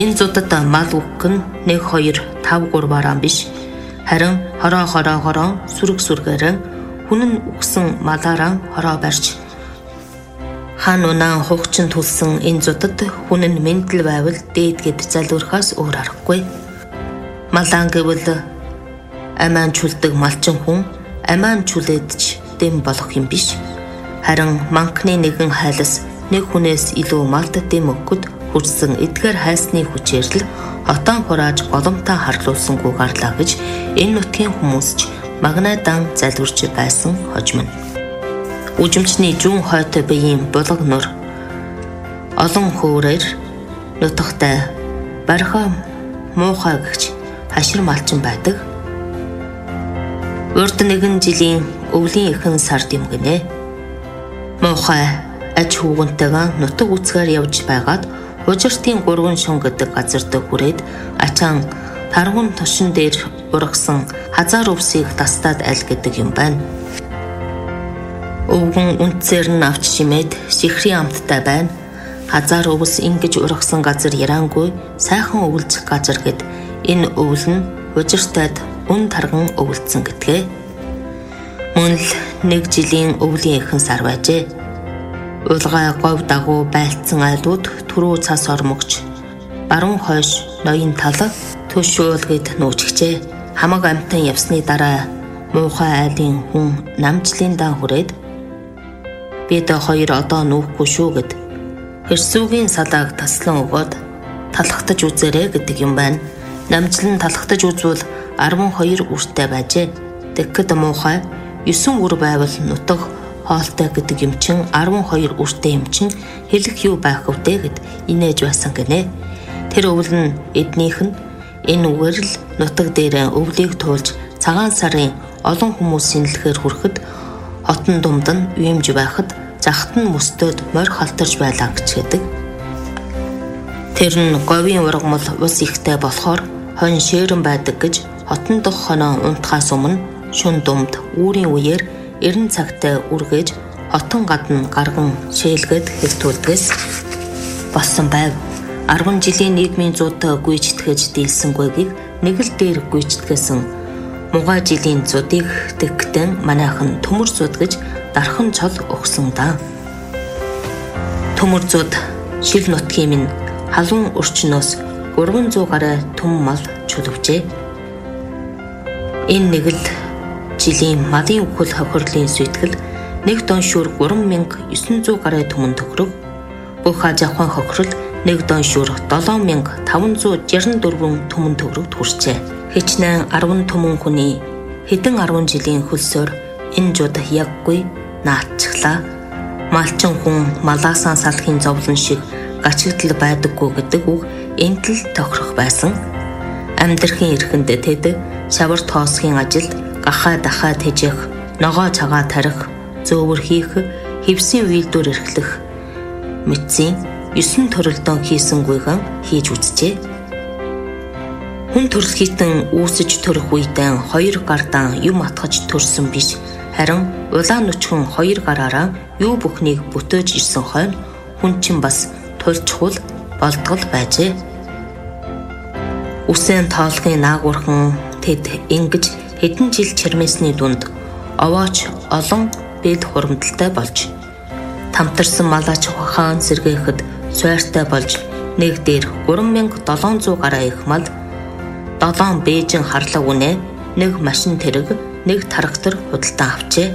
Энэ зуудад мал үгг нь 1 2 5 3-аар биш. Харин хороо сүрэг-сүргээр хүн нь үгсэн малаараа хороо барьж хаан унаан хугчин төлсөн энэ зуудад хүн нь мэндэл байвал дээдгэд залуурхаас өөр аргагүй. Малаан гэвэл амаан чүлдэг малчин хүн амаан чүлээдч дэм болох юм биш. Харин манхны нэгэн хайлас нэг хүнээс илүү малт дэм өгөхөд хүрсэн эдгээр хайсны хүчээр л хотон хурааж голомтой харлуулсангүй гарлаа гэж энэ нутгийн хүмүүсч магнайдан залгурч байсан хожим нь. Үжимчний жүүн хойтой биеийн булаг нур олон хөөрээр нутагтай барихаа муухай гэж хашир малчин байдаг. Урд нэгэн жилийн өвлийн эхэн сард юм гинэ. Муухай аж хүүгэнтэйгээ нутаг үцгээр явж байгаад Хужиртын 3 шун гэдэг газар дээр хүрээд ачаан таргун тушин дээр ургасан хазар өвсийг тастаад аль гэдэг юм байна. Өвгөн үнцээр нь авч шимээд сихрийн амттай байна. Хазар өвс ингэж ургасан газар яраангүй сайхан өвлжих газар гэд энэ өвөл нь хужиртад үн тарган өвлцсөн гэдгээ. Мөн л 1 жилийн өвлийн эхэн сар байжээ. Улгай говь дагуу байлцсан айлууд түрүү цас ормогч баруун хойш ноён тал төшөөлгээд нүүжгчээ. Хамаг амтан явсны дараа муухай айлын хүн намжлын дан хүрээд бид хоёр одоо нүүхгүй шүү гэд хэрсүүгийн салааг таслан өгөөд талхтаж үзээрэй гэдэг юм байна. Намжлан талхтаж үзвэл 12 үртэй байжээ. Тэгэхэд муухай 9 үр байвал нутаг хоолтой гэдэг юм чин 12 үртэй юм чин хэлэх юу байх вдэ гэд инээж байсан гинэ. Тэр өвөл нь эднийх нь энэ үгээр л нутаг дээр өвлийг туулж цагаан сарын олон хүмүүсийн нэлхээр хүрэхэд хотон думд нь уймж байхад захт нь мөстөд морь халтарж байлаа гэж хэдэг. Тэр нь говийн ургамал ус ихтэй болохоор хонь шээрэн байдаг гэж хотон дох хоноо унтахаас өмнө шүн думд үүрийн үеэр 90 цагтай үргэж хотон гадна гарган шээлгээд хэлтүүлдгээс болсон байв. 10 жилийн нийгмийн зуутай гүйцэтгэж дийлсэнгүйгийг нэг л дээр гүйцэтгээсэн мугай жилийн зуудыг тэгтэн манайхан төмөр зууд гэж дархан цол өгсөн даа. Төмөр зууд шил нутгийн минь халуун өрчнөөс 300 гаруй төм мал чөлөвжээ. Энэ нэг л жилийн малын үхэл хохирлын сүйтгэл 1 доншуур 3900 гаруй түмэн төгрөг. Бүх аж ахуйн хохирол 1 доншуур 7564 түмэн төгрөгт хүрчээ. Хичнээн 10 түмэн хүний хэдэн 10 жилийн хөлсөөр энэ жууд яггүй наачглаа. Малчин хүн малаасаа салахын зовлон шиг гачигдал байдаггүй гэдэг үг энд л тохирох байсан. Амьдрахын эрхэнд тэд шавар тоосхийн ажилд гахаа дахаа тэжих, ногоо цагаа тарих, зөөвөр хийх, хевсийн үйлдвэр эрхлэх мэдсэн 9 төрөлдөө хийсэнгүйгэн хийж үзжээ. Хүн төрөлхитэн үүсэж төрөх үедээ 2 гардан юм атгаж төрсөн биш. Харин улаан нүчгэн 2 гараараа юу бүхнийг бүтээж ирсэн хойно хүн чинь бас тулчхул болдгол байжээ. Үсэн тоолгын наагуурхан тэд ингэж хэдэн жил чирмээсний дунд овооч олон бэлд хурамдалтай болж тамтарсан малаач хаан сэргээхэд суйртай болж нэг дээр 3700 гаруй их мал 7 бээжин харлаг үнэ, 1 машин тэрэг, 1 трактор худалдан авчээ.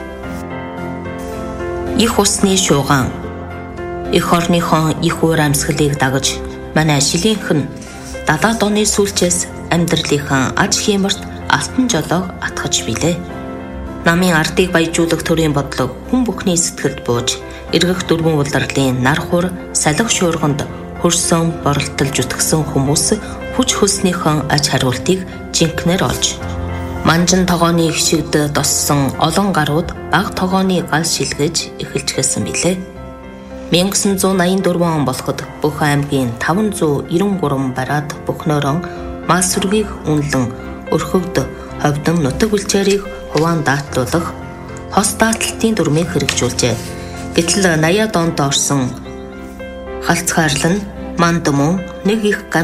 Их усны шууган их орныхон их уур амьсгалыг дагаж манай шилийнх нь 70 оны сүүлчээс амьдралынхаа аж хиймэрт алтан жолоог атгаж билээ. Намын ардыг баяжуулах төрийн бодлого хүн бүхний сэтгэлд бууж, эргэх дөрвөн улирлын нар хур салхи шуурганд хөрсөн боролтолж утгсан хүмүүс хүч хөлснийхэн аж хариултыг жинкнэр олж, манжин тогооны хшигд тоссон олон гарууд баг тогооны гал шилгэж эхэлчихсэн билээ. 1984 он болоход бүх аймгийн 593 бараад бүхнөөрөн мал сүргийг үнэлэн өрхөгд ховдон нутаг үлчээрийг хуваан даатлуулах хос дааталтын дүрмийг хэрэгжүүлжээ. Гэтэл 80-аад онд орсон халцгаарлал нь Манд мөн нэг их